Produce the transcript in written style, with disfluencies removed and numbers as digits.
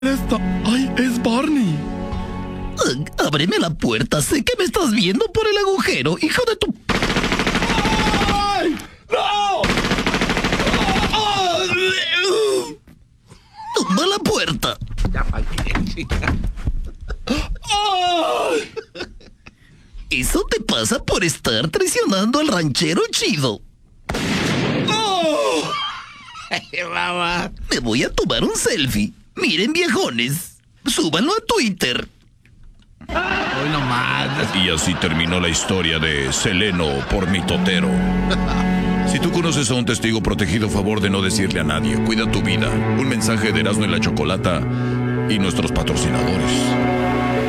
Esta. ¡Ay, es Barney! Ábreme la puerta, sé que me estás viendo por el agujero, hijo de tu... ¡Ay! ¡No! ¡Tumba la puerta! ¡Ay! Eso te pasa por estar traicionando al ranchero chido. ¡Oh! Me voy a tomar un selfie. Miren, viejones. Súbanlo a Twitter. Hoy nomás. Y así terminó la historia de Seleno por mitotero. Si tú conoces a un testigo protegido, favor de no decirle a nadie. Cuida tu vida. Un mensaje de Erasmo y la Chocolata y nuestros patrocinadores.